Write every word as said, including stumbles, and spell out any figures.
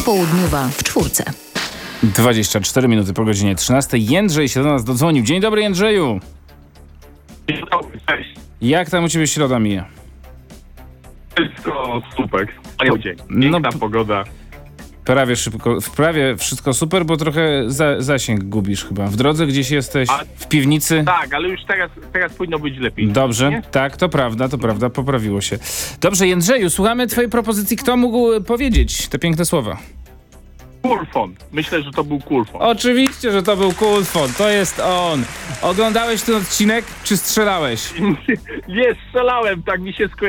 Popołudniowa w czwórce. dwadzieścia cztery minuty po godzinie trzynastej. Jędrzej się do nas dodzwonił. Dzień dobry, Jędrzeju. Dzień dobry, cześć. Jak tam u ciebie środa mija? Wszystko super. Wspaniały dzień. Piękna No, pogoda. Prawie szybko, prawie wszystko super, bo trochę za, zasięg gubisz chyba. W drodze gdzieś jesteś? A- W piwnicy? Tak, ale już teraz, teraz powinno być lepiej. Dobrze, Nie? tak, to prawda, to prawda, poprawiło się. Dobrze, Jędrzeju, słuchamy twojej propozycji. Kto mógł powiedzieć te piękne słowa? Kulfon. Myślę, że to był kulfon. Oczywiście, że to był Kulfon, to jest on. Oglądałeś ten odcinek, czy strzelałeś? Nie strzelałem, tak mi się skojarzyło.